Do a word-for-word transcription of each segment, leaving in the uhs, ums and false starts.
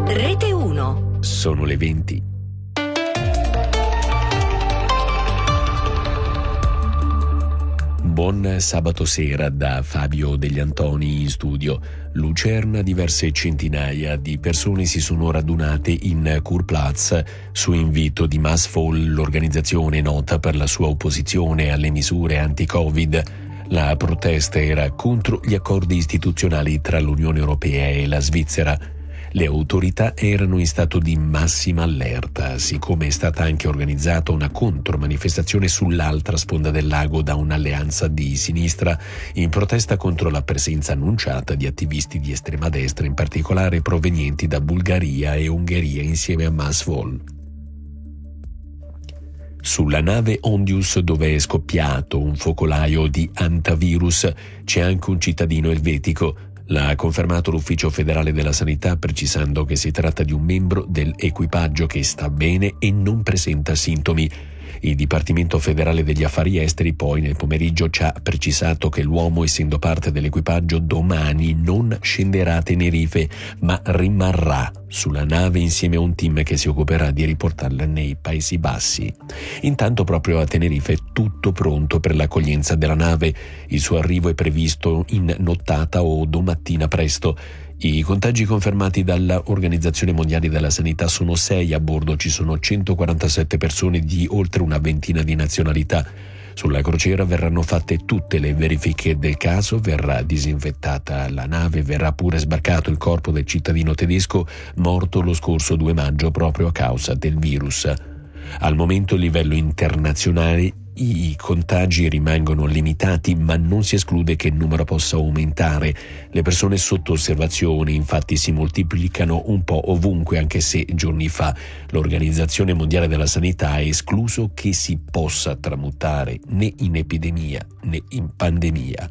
Rete uno. Sono le venti. Buon sabato sera da Fabio Degli Antoni in studio. Lucerna, diverse centinaia di persone si sono radunate in Kurplatz su invito di Massvoll, l'organizzazione nota per la sua opposizione alle misure anti-Covid. La protesta era contro gli accordi istituzionali tra l'Unione Europea e la Svizzera. Le autorità erano in stato di massima allerta, siccome è stata anche organizzata una contromanifestazione sull'altra sponda del lago da un'alleanza di sinistra in protesta contro la presenza annunciata di attivisti di estrema destra, in particolare provenienti da Bulgaria e Ungheria insieme a Massvoll. Sulla nave Ondius, dove è scoppiato un focolaio di antivirus, c'è anche un cittadino elvetico. L'ha confermato l'Ufficio federale della sanità, precisando che si tratta di un membro dell'equipaggio che sta bene e non presenta sintomi. Il Dipartimento federale degli affari esteri poi nel pomeriggio ci ha precisato che l'uomo, essendo parte dell'equipaggio, domani non scenderà a Tenerife ma rimarrà sulla nave insieme a un team che si occuperà di riportarla nei Paesi Bassi. Intanto proprio a Tenerife è tutto pronto per l'accoglienza della nave. Il suo arrivo è previsto in nottata o domattina presto. I contagi confermati dall'Organizzazione Mondiale della Sanità sono sei. A bordo ci sono centoquarantasette persone di oltre una ventina di nazionalità. Sulla crociera verranno fatte tutte le verifiche del caso, verrà disinfettata la nave, verrà pure sbarcato il corpo del cittadino tedesco morto lo scorso due maggio proprio a causa del virus. Al momento a livello internazionale i contagi rimangono limitati, ma non si esclude che il numero possa aumentare. Le persone sotto osservazione infatti si moltiplicano un po' ovunque, anche se giorni fa l'Organizzazione Mondiale della Sanità ha escluso che si possa tramutare né in epidemia né in pandemia.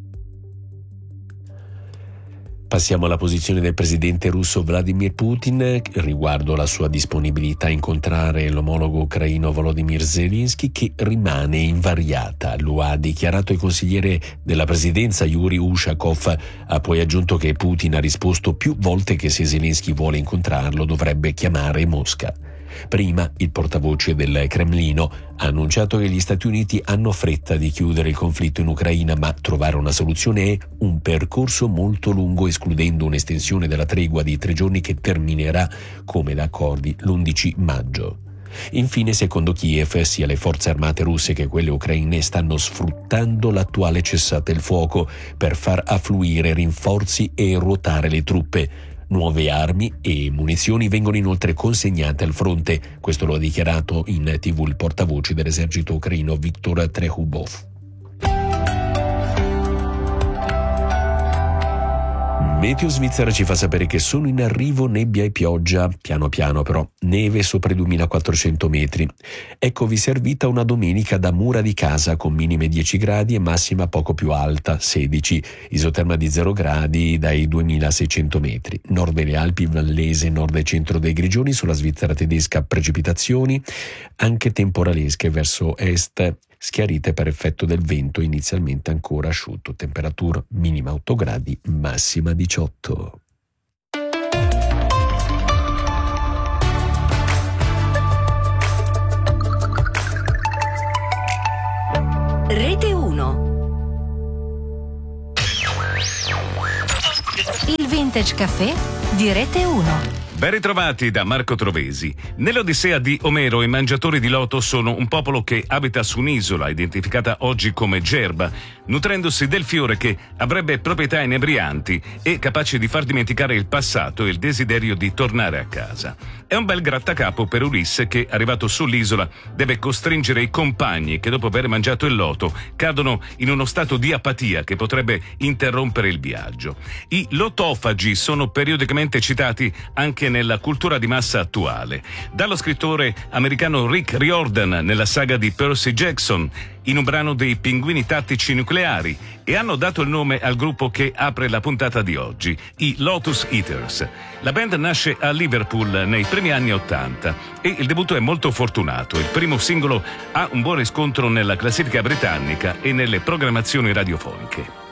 Passiamo alla posizione del presidente russo Vladimir Putin riguardo la sua disponibilità a incontrare l'omologo ucraino Volodymyr Zelensky, che rimane invariata. Lo ha dichiarato il consigliere della presidenza Yuri Ushakov. Ha poi aggiunto che Putin ha risposto più volte che se Zelensky vuole incontrarlo dovrebbe chiamare Mosca. Prima il portavoce del Cremlino ha annunciato che gli Stati Uniti hanno fretta di chiudere il conflitto in Ucraina, ma trovare una soluzione è un percorso molto lungo, escludendo un'estensione della tregua di tre giorni che terminerà, come da accordi, l'undici maggio. Infine, secondo Kiev, sia le forze armate russe che quelle ucraine stanno sfruttando l'attuale cessate il fuoco per far affluire rinforzi e ruotare le truppe. Nuove armi e munizioni vengono inoltre consegnate al fronte. Questo lo ha dichiarato in tivù il portavoce dell'esercito ucraino Viktor Trehubov. Meteo Svizzera ci fa sapere che sono in arrivo nebbia e pioggia, piano piano però, neve sopra i duemilaquattrocento metri. Eccovi servita una domenica da mura di casa con minime dieci gradi e massima poco più alta, sedici, isoterma di zero gradi dai duemilaseicento metri. Nord delle Alpi Vallese, nord e centro dei Grigioni, sulla Svizzera tedesca precipitazioni, anche temporalesche verso est, schiarite per effetto del vento inizialmente ancora asciutto. Temperatura minima otto gradi, massima diciotto. Rete uno. Il Vintage Caffè di Rete uno. Ben ritrovati da Marco Trovesi. Nell'Odissea di Omero i mangiatori di loto sono un popolo che abita su un'isola identificata oggi come Gerba, nutrendosi del fiore che avrebbe proprietà inebrianti e capaci di far dimenticare il passato e il desiderio di tornare a casa. È un bel grattacapo per Ulisse che, arrivato sull'isola, deve costringere i compagni che dopo aver mangiato il loto cadono in uno stato di apatia che potrebbe interrompere il viaggio. I lotofagi sono periodicamente citati anche nella cultura di massa attuale, dallo scrittore americano Rick Riordan nella saga di Percy Jackson, in un brano dei Pinguini Tattici Nucleari, e hanno dato il nome al gruppo che apre la puntata di oggi, i Lotus Eaters. La band nasce a Liverpool nei primi anni ottanta e il debutto è molto fortunato. Il primo singolo ha un buon riscontro nella classifica britannica e nelle programmazioni radiofoniche.